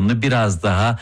pozisyonunu biraz daha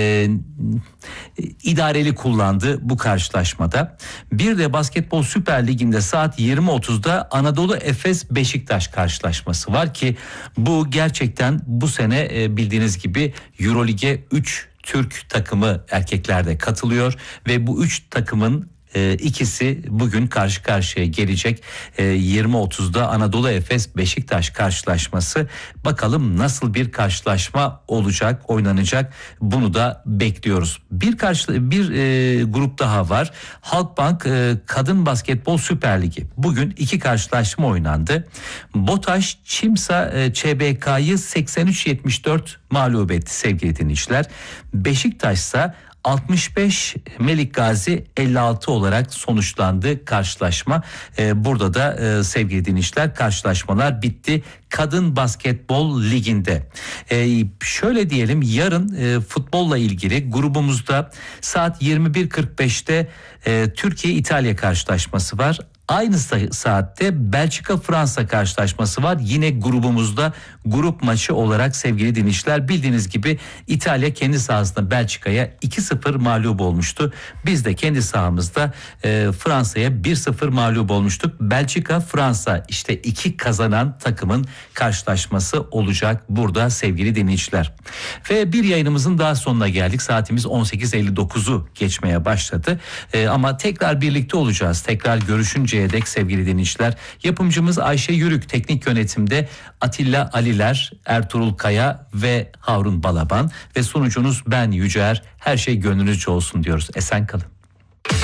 idareli kullandı bu karşılaşmada. Bir de Basketbol Süper Ligi'nde saat 20.30'da Anadolu Efes Beşiktaş karşılaşması var ki bu gerçekten bu sene bildiğiniz gibi Eurolig'e 3 Türk takımı erkeklerde katılıyor ve bu 3 takımın ikisi bugün karşı karşıya gelecek. 20.30'da Anadolu Efes Beşiktaş karşılaşması. Bakalım nasıl bir karşılaşma olacak, oynanacak. Bunu da bekliyoruz. Bir grup daha var. Halkbank Kadın Basketbol Süper Ligi. Bugün 2 karşılaşma oynandı. BOTAŞ Çimsa ÇBK'yı 83-74 mağlup etti sevgili dinleyiciler. Beşiktaş ise 65, Melik Gazi 56 olarak sonuçlandı karşılaşma. Burada da sevgili dinleyiciler karşılaşmalar bitti. Kadın Basketbol Ligi'nde. Şöyle diyelim, yarın futbolla ilgili grubumuzda saat 21.45'te Türkiye-İtalya karşılaşması var. Aynı saatte Belçika-Fransa karşılaşması var. Yine grubumuzda grup maçı olarak sevgili dinleyiciler, bildiğiniz gibi İtalya kendi sahasında Belçika'ya 2-0 mağlup olmuştu. Biz de kendi sahamızda Fransa'ya 1-0 mağlup olmuştuk. Belçika-Fransa, işte 2 kazanan takımın karşılaşması olacak burada sevgili dinleyiciler. Ve bir yayınımızın daha sonuna geldik. Saatimiz 18.59'u geçmeye başladı. Ama tekrar birlikte olacağız. Tekrar görüşünceye dek sevgili dinleyiciler. Yapımcımız Ayşe Yürük, teknik yönetimde Atilla Aliler, Ertuğrul Kaya ve Harun Balaban ve sunucunuz ben Yücer. Her şey gönlünüzce olsun diyoruz. Esen kalın.